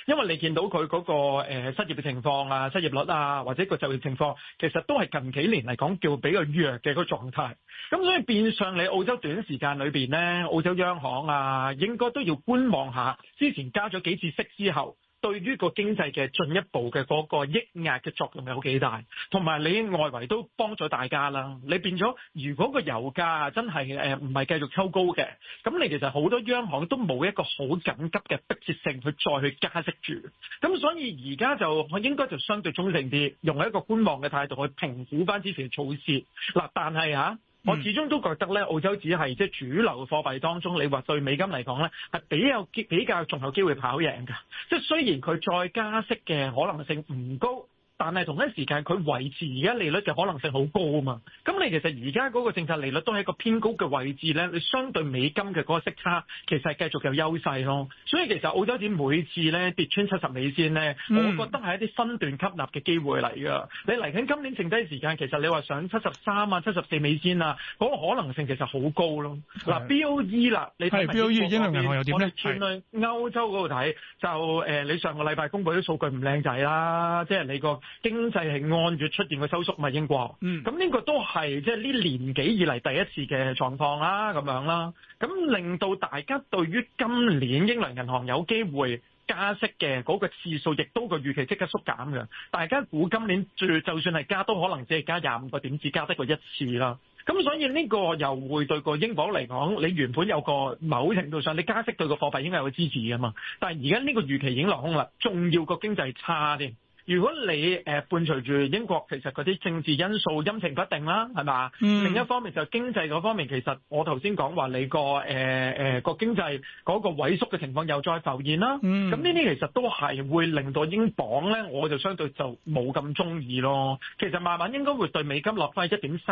因為你見到佢嗰個失業嘅情況啊、失業率啊，或者個就業情況，其實都係近幾年嚟講叫比較弱嘅個狀態。咁所以變相你澳洲短時間裏邊咧，澳洲央行啊，應該都要觀望下，之前加咗幾次息之後，對於個經濟嘅進一步嘅嗰個抑壓嘅作用有幾大，同埋你外圍都幫咗大家啦。你變咗，如果個油價真係唔係繼續抽高嘅，咁你其實好多央行都冇一個好緊急嘅迫切性去再去加息住。咁所以而家就應該就相對中性啲，用一個觀望嘅態度去評估翻之前嘅措施。嗱，但係我始終都覺得咧，澳洲只係即係主流貨幣當中，你話對美金嚟講咧，係比較仲有機會跑贏㗎。即係雖然佢再加息嘅可能性唔高，但係同一時間佢維持而家利率嘅可能性好高啊嘛。咁你其實而家嗰個政策利率都係一個偏高嘅位置咧，你相對美金嘅嗰個息差其實係繼續有優勢咯。所以其實澳洲紙每次咧跌穿70美仙咧，我覺得係一啲分段吸納嘅機會嚟㗎。你嚟緊今年剩低時間，其實你話上73啊、74美仙啊，嗰個可能性其實好高咯。嗱 BOE 啦，你睇 BOE 英倫銀行又點咧？ 轉去歐洲嗰度睇就你上個禮拜公佈啲數據唔靚仔啦，即係你個經濟係按月出現個收縮嘛，英國。咁呢個都係即係呢年幾以嚟第一次嘅狀況啦，咁樣啦。咁令到大家對於今年英倫銀行有機會加息嘅嗰個次數，亦都個預期即刻縮減嘅。大家估今年就算係加，都可能只係加25個點，只加得過一次啦。咁所以呢個又會對個英鎊嚟講，你原本有個某程度上你加息對個貨幣應該有個支持㗎嘛。但係而家呢個預期已經落空啦，仲要個經濟差啲。如果你伴隨住英國其實嗰啲政治因素陰晴不定啦，係嘛？另一方面就經濟嗰方面，其實我頭先講話你個個經濟嗰個萎縮嘅情況又再浮現啦。咁呢啲其實都係會令到英鎊咧，我就相對就冇咁中意咯。其實慢慢應該會對美金落翻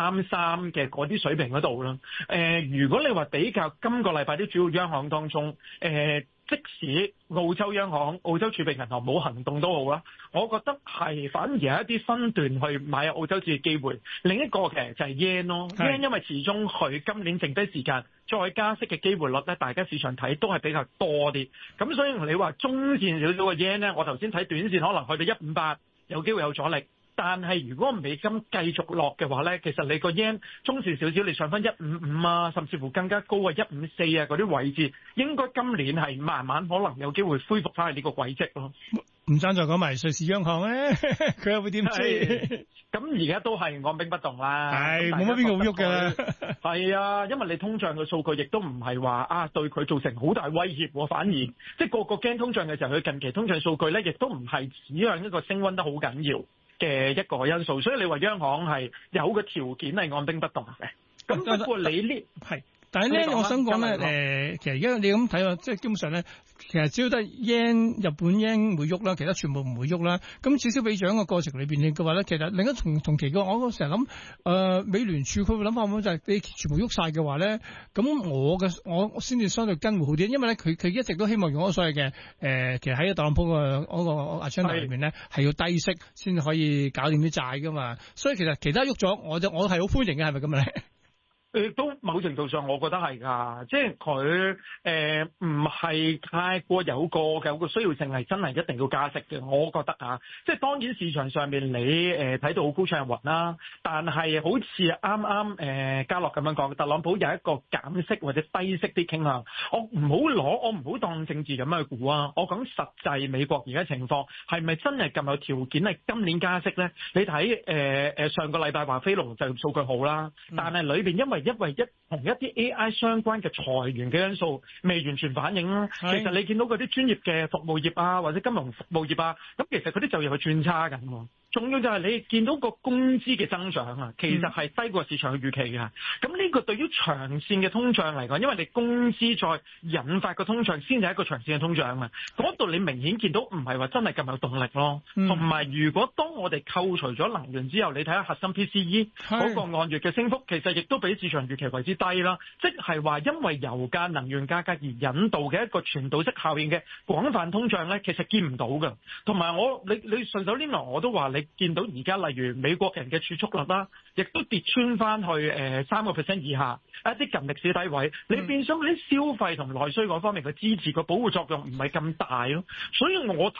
1.33嘅嗰啲水平嗰度啦。如果你話比較今個禮拜啲主要央行當中，即使澳洲央行、澳洲儲備銀行冇行動都好啦，我覺得係反而有一啲分段去買澳洲紙嘅機會。另一個嘅就係 yen 咯，yen 因為始終佢今年剩低時間再加息嘅機會率咧，大家市場睇都係比較多啲。咁所以你話中線少少嘅 yen 咧，我頭先睇短線可能去到158有機會有阻力。但係如果美金繼續落嘅話咧，其實你個 yen 中線少少，你上翻155啊，甚至乎更加高啊154啊嗰啲位置，應該今年係慢慢可能有機會恢復翻去呢個軌跡咯。 唔爭再講埋瑞士央行咧，佢又會點先？ 咁而家都係按兵不動啦， 係冇乜邊個會喐嘅。 係啊，因為你通脹嘅數據亦都唔係話對佢造成好大威脅喎，反而即係個驚通脹嘅時候，佢近期通脹數據咧亦都唔係指向一個升溫得好緊要嘅一個因素，所以你話央行係有個條件係按兵不動嘅。咁不過你呢係？ 但係咧，我想講咧，其實而家你咁睇啊，即係基本上咧，其實只要得 yen 日本 yen 會喐啦，其他全部唔會喐啦。咁此消彼長嘅過程裏邊嘅話咧，其實另一同期嘅，我成日諗，美聯儲佢會諗法咁就係你全部喐晒嘅話咧，咁我先至相對跟會好啲，因為咧佢一直都希望用嗰所謂嘅其實喺特朗普嗰個 agenda 裏面咧係要低息先可以搞掂啲債噶嘛，所以其實其他喐咗，我係好歡迎嘅，係咪咁咧？ 都某程度上，我覺得係㗎，即係佢唔係太過有個需要性係真係一定要加息嘅，我覺得啊，即係當然市場上面你睇到好高唱雲啦，但係好似啱啱嘉樂咁樣講，特朗普有一個減息或者低息啲傾向，我唔好當政治咁樣去估啊，我講實際美國而家情況係咪真係咁有條件係今年加息咧？你睇上個禮拜話非農就業數據好啦，但係裏邊因為同一啲 AI 相關嘅裁員嘅因素未完全反映啦。其實你見到嗰啲專業嘅服務業啊，或者金融服務業啊，咁其實嗰啲就業係轉差緊喎。仲要就係你見到個工資嘅增長啊，其實係低過市場嘅預期嘅。咁呢個對於長線嘅通脹嚟講，因為你工資再引發個通脹，先係一個長線嘅通脹啊嘛。嗰度你明顯見到唔係話真係咁有動力咯。同埋如果當我哋扣除咗能源之後，你睇下核心 PCE 嗰個按月嘅升幅，其實亦都比市場預期為之低啦。即係話因為油價、能源價格而引導嘅一個傳導式效應嘅廣泛通脹咧，其實見唔到㗎。同埋你順手拈來我都話你。見到而家例如美國人嘅儲蓄率啦，亦都跌穿翻去3% 以下，一啲近歷史低位。你變相啲消費同內需嗰方面嘅支持個保護作用唔係咁大咯，所以我